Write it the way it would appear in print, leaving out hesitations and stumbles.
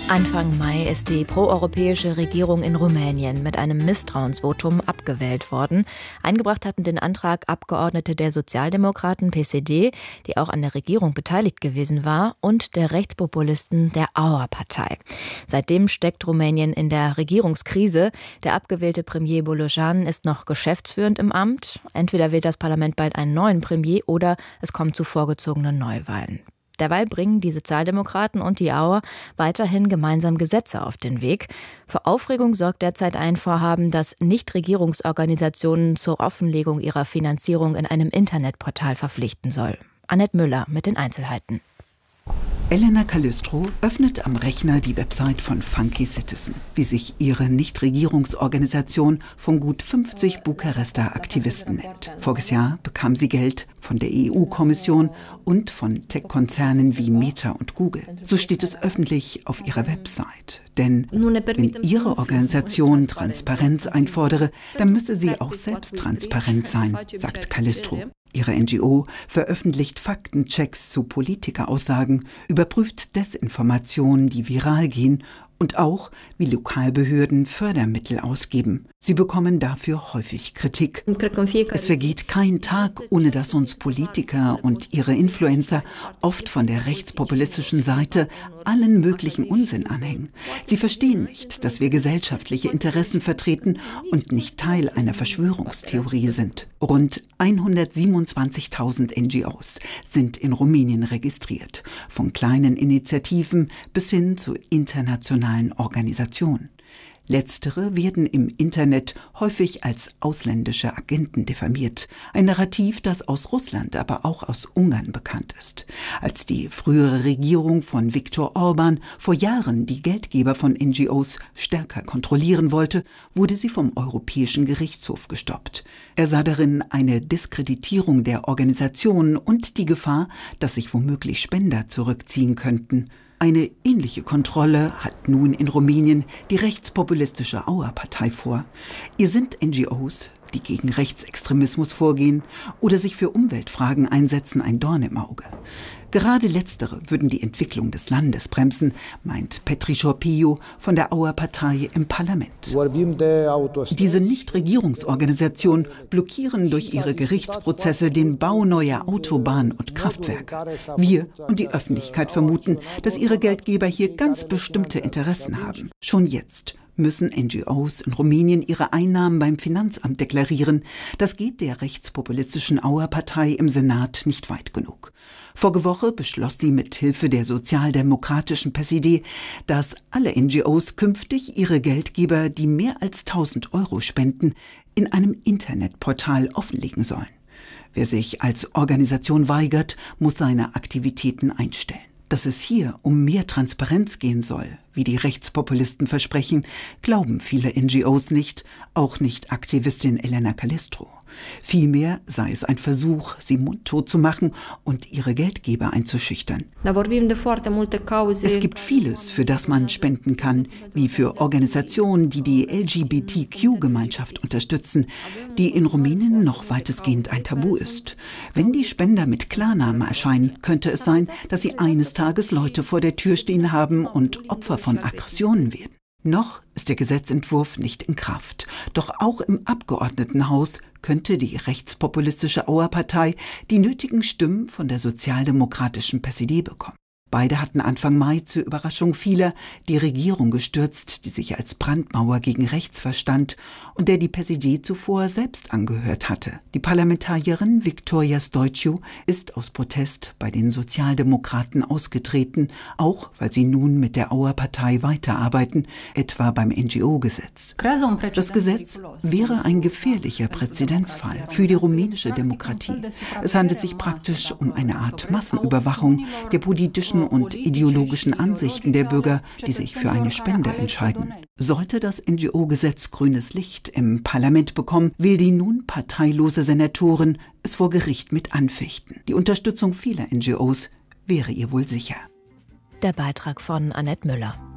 Anfang Mai ist die proeuropäische Regierung in Rumänien mit einem Misstrauensvotum abgewählt worden. Eingebracht hatten den Antrag Abgeordnete der Sozialdemokraten PSD, die auch an der Regierung beteiligt gewesen war, und der Rechtspopulisten der Auer-Partei. Seitdem steckt Rumänien in der Regierungskrise. Der abgewählte Premier Bolojan ist noch geschäftsführend im Amt. Entweder wählt das Parlament bald einen neuen Premier oder es kommt zu vorgezogenen Neuwahlen. Derweil bringen die Sozialdemokraten und die Auer weiterhin gemeinsam Gesetze auf den Weg. Für Aufregung sorgt derzeit ein Vorhaben, das Nichtregierungsorganisationen zur Offenlegung ihrer Finanzierung in einem Internetportal verpflichten soll. Annette Müller mit den Einzelheiten. Elena Calistro öffnet am Rechner die Website von Funky Citizen, wie sich ihre Nichtregierungsorganisation von gut 50 Bukarester Aktivisten nennt. Voriges Jahr bekam sie Geld von der EU-Kommission und von Tech-Konzernen wie Meta und Google. So steht es öffentlich auf ihrer Website. Denn wenn ihre Organisation Transparenz einfordere, dann müsse sie auch selbst transparent sein, sagt Calistro. Ihre NGO veröffentlicht Faktenchecks zu Politikeraussagen, überprüft Desinformationen, die viral gehen, und auch, wie Lokalbehörden Fördermittel ausgeben. Sie bekommen dafür häufig Kritik. Es vergeht kein Tag, ohne dass uns Politiker und ihre Influencer oft von der rechtspopulistischen Seite allen möglichen Unsinn anhängen. Sie verstehen nicht, dass wir gesellschaftliche Interessen vertreten und nicht Teil einer Verschwörungstheorie sind. Rund 127.000 NGOs sind in Rumänien registriert, von kleinen Initiativen bis hin zu internationalen Organisationen. Letztere werden im Internet häufig als ausländische Agenten diffamiert. Ein Narrativ, das aus Russland, aber auch aus Ungarn bekannt ist. Als die frühere Regierung von Viktor Orbán vor Jahren die Geldgeber von NGOs stärker kontrollieren wollte, wurde sie vom Europäischen Gerichtshof gestoppt. Er sah darin eine Diskreditierung der Organisation und die Gefahr, dass sich womöglich Spender zurückziehen könnten. Eine ähnliche Kontrolle hat nun in Rumänien die rechtspopulistische Auer-Partei vor. Ihr sind NGOs, die gegen Rechtsextremismus vorgehen oder sich für Umweltfragen einsetzen, ein Dorn im Auge. Gerade letztere würden die Entwicklung des Landes bremsen, meint Petri Șorpiu von der Auer-Partei im Parlament. Diese Nichtregierungsorganisationen blockieren durch ihre Gerichtsprozesse den Bau neuer Autobahnen und Kraftwerke. Wir und die Öffentlichkeit vermuten, dass ihre Geldgeber hier ganz bestimmte Interessen haben. Schon jetzt müssen NGOs in Rumänien ihre Einnahmen beim Finanzamt deklarieren. Das geht der rechtspopulistischen Auer-Partei im Senat nicht weit genug. Vorige Woche beschloss sie mit Hilfe der sozialdemokratischen PSD, dass alle NGOs künftig ihre Geldgeber, die mehr als 1.000 Euro spenden, in einem Internetportal offenlegen sollen. Wer sich als Organisation weigert, muss seine Aktivitäten einstellen. Dass es hier um mehr Transparenz gehen soll, wie die Rechtspopulisten versprechen, glauben viele NGOs nicht, auch nicht Aktivistin Elena Calistro. Vielmehr sei es ein Versuch, sie mundtot zu machen und ihre Geldgeber einzuschüchtern. Es gibt vieles, für das man spenden kann, wie für Organisationen, die die LGBTQ-Gemeinschaft unterstützen, die in Rumänien noch weitestgehend ein Tabu ist. Wenn die Spender mit Klarnamen erscheinen, könnte es sein, dass sie eines Tages Leute vor der Tür stehen haben und Opfer von Aggressionen werden. Noch ist der Gesetzentwurf nicht in Kraft. Doch auch im Abgeordnetenhaus könnte die rechtspopulistische Auer-Partei die nötigen Stimmen von der sozialdemokratischen PSD bekommen. Beide hatten Anfang Mai zur Überraschung vieler die Regierung gestürzt, die sich als Brandmauer gegen rechts verstand und der die PSD zuvor selbst angehört hatte. Die Parlamentarierin Victoria Stoițiu ist aus Protest bei den Sozialdemokraten ausgetreten, auch weil sie nun mit der Auer-Partei weiterarbeiten, etwa beim NGO-Gesetz. Das Gesetz wäre ein gefährlicher Präzedenzfall für die rumänische Demokratie. Es handelt sich praktisch um eine Art Massenüberwachung der politischen und ideologischen Ansichten der Bürger, die sich für eine Spende entscheiden. Sollte das NGO-Gesetz grünes Licht im Parlament bekommen, will die nun parteilose Senatorin es vor Gericht mit anfechten. Die Unterstützung vieler NGOs wäre ihr wohl sicher. Der Beitrag von Annette Müller.